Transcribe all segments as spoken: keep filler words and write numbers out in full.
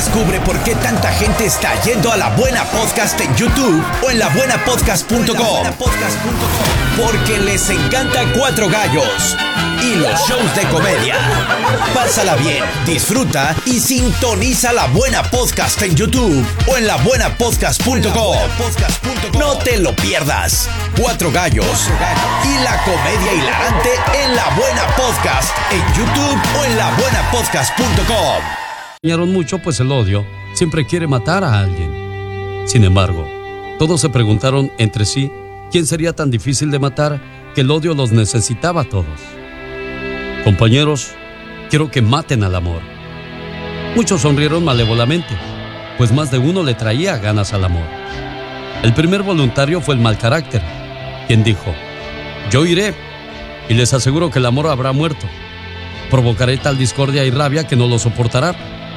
Descubre por qué tanta gente está yendo a La Buena Podcast en YouTube o en la buena podcast punto com. Porque les encanta Cuatro Gallos y los shows de comedia. Pásala bien, disfruta y sintoniza La Buena Podcast en YouTube o en la buena podcast punto com. No te lo pierdas. Cuatro Gallos y la comedia hilarante en La Buena Podcast en YouTube o en la buena podcast punto com. Enseñaron mucho, pues el odio siempre quiere matar a alguien. Sin embargo, todos se preguntaron entre sí quién sería tan difícil de matar que el odio los necesitaba a todos. Compañeros, quiero que maten al amor. Muchos sonrieron malévolamente, pues más de uno le traía ganas al amor. El primer voluntario fue el mal carácter, quien dijo: yo iré y les aseguro que el amor habrá muerto. Provocaré tal discordia y rabia que no lo soportará.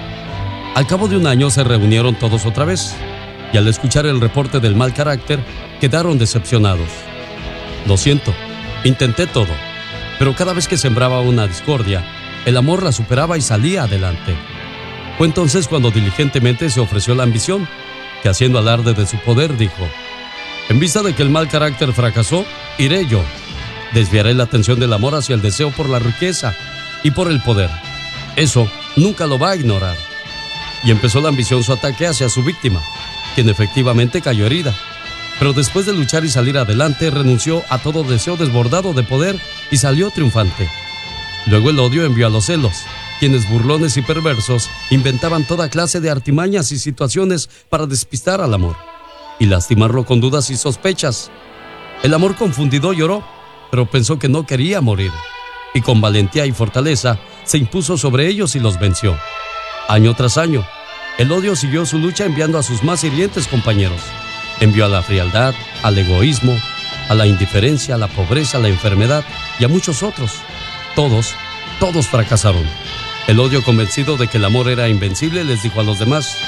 Al cabo de un año se reunieron todos otra vez, y al escuchar el reporte del mal carácter, quedaron decepcionados. Lo siento, intenté todo, pero cada vez que sembraba una discordia, el amor la superaba y salía adelante. Fue entonces cuando diligentemente se ofreció la ambición, que haciendo alarde de su poder dijo: en vista de que el mal carácter fracasó, iré yo. Desviaré la atención del amor hacia el deseo por la riqueza y por el poder. Eso nunca lo va a ignorar. Y empezó la ambición su ataque hacia su víctima, quien efectivamente cayó herida. Pero después de luchar y salir adelante, renunció a todo deseo desbordado de poder y salió triunfante. Luego el odio envió a los celos, quienes burlones y perversos inventaban toda clase de artimañas y situaciones para despistar al amor y lastimarlo con dudas y sospechas. El amor confundido lloró, pero pensó que no quería morir, y con valentía y fortaleza se impuso sobre ellos y los venció. Año tras año, el odio siguió su lucha enviando a sus más hirientes compañeros. Envió a la frialdad, al egoísmo, a la indiferencia, a la pobreza, a la enfermedad y a muchos otros. Todos, todos fracasaron. El odio, convencido de que el amor era invencible, les dijo a los demás: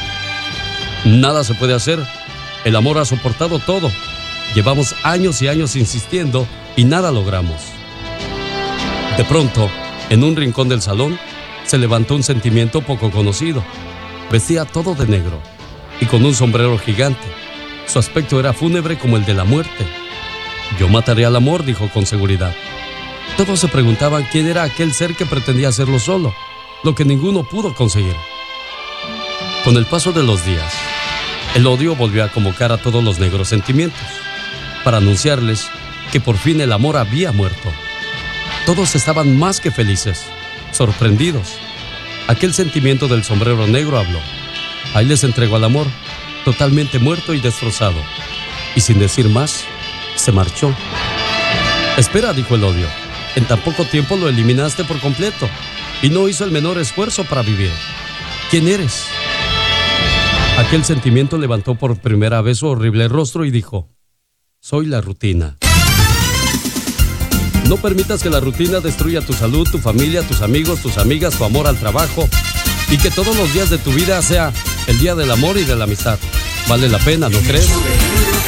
nada se puede hacer. El amor ha soportado todo. Llevamos años y años insistiendo y nada logramos. De pronto, en un rincón del salón, se levantó un sentimiento poco conocido. Vestía todo de negro y con un sombrero gigante. Su aspecto era fúnebre como el de la muerte. Yo mataré al amor, dijo con seguridad. Todos se preguntaban quién era aquel ser que pretendía hacerlo solo, lo que ninguno pudo conseguir. Con el paso de los días, el odio volvió a convocar a todos los negros sentimientos, para anunciarles que por fin el amor había muerto. Todos estaban más que felices, sorprendidos. Aquel sentimiento del sombrero negro habló. Ahí les entregó al amor, totalmente muerto y destrozado. Y sin decir más, se marchó. Espera, dijo el odio. En tan poco tiempo lo eliminaste por completo y no hizo el menor esfuerzo para vivir. ¿Quién eres? Aquel sentimiento levantó por primera vez su horrible rostro y dijo: soy la rutina. No permitas que la rutina destruya tu salud, tu familia, tus amigos, tus amigas, tu amor al trabajo, y que todos los días de tu vida sea el día del amor y de la amistad. Vale la pena, ¿no crees?